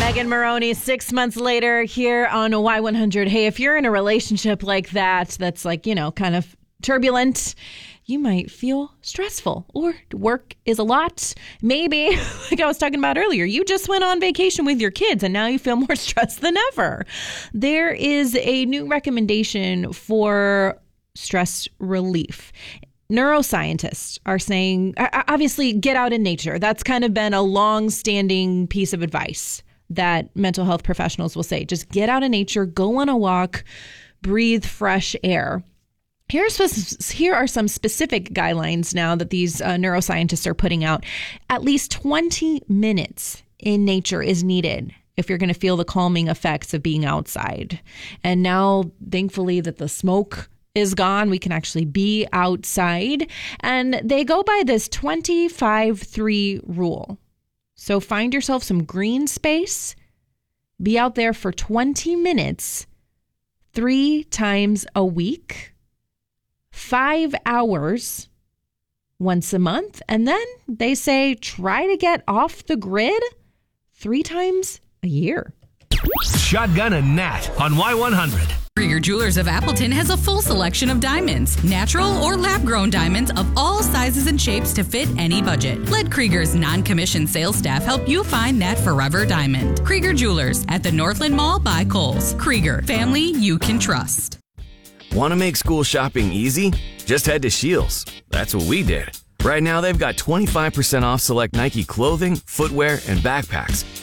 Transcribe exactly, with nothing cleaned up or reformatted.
Megan Maroney, six months later here on Y one hundred. Hey, if you're in a relationship like that, that's like, you know, kind of turbulent, you might feel stressful or work is a lot. Maybe, like I was talking about earlier, you just went on vacation with your kids and now you feel more stressed than ever. There is a new recommendation for stress relief. Neuroscientists are saying, obviously, get out in nature. That's kind of been a long-standing piece of advice that mental health professionals will say. Just get out in nature, go on a walk, breathe fresh air. Here's, here are some specific guidelines now that these uh, neuroscientists are putting out. At least twenty minutes in nature is needed if you're going to feel the calming effects of being outside. And now, thankfully, that the smoke is gone, we can actually be outside. And they go by this twenty-five three rule. So find yourself some green space, be out there for twenty minutes, three times a week, five hours once a month. And then they say try to get off the grid three times a year. Shotgun and Nat on Y one hundred. Krieger Jewelers of Appleton has a full selection of diamonds, natural or lab-grown diamonds of all sizes and shapes to fit any budget. Let Krieger's non-commissioned sales staff help you find that forever diamond. Krieger Jewelers at the Northland Mall by Kohl's. Krieger, family you can trust. Want to make school shopping easy? Just head to Scheels. That's what we did. Right now, they've got twenty-five percent off select Nike clothing, footwear, and backpacks.